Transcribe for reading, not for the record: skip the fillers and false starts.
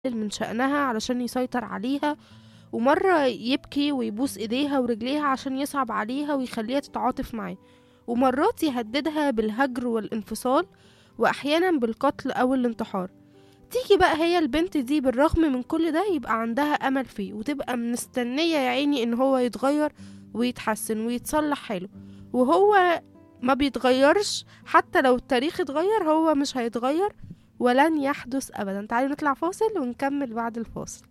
من شأنها علشان يسيطر عليها، ومرة يبكي ويبوس ايديها ورجليها عشان يصعب عليها ويخليها تتعاطف معاه، ومرات يهددها بالهجر والانفصال، وأحيانا بالقتل أو الانتحار. تيجي بقى هي البنت دي بالرغم من كل ده يبقى عندها أمل فيه، وتبقى مستنية يا عيني إن هو يتغير ويتحسن ويتصلح حاله، وهو ما بيتغيرش. حتى لو التاريخ اتغير هو مش هيتغير، ولن يحدث أبدا. تعالوا نطلع فاصل ونكمل بعد الفاصل.